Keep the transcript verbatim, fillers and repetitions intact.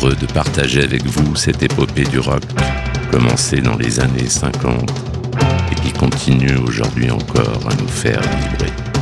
heureux de partager avec vous cette épopée du rock, commencée dans les années cinquante et qui continue aujourd'hui encore à nous faire vibrer.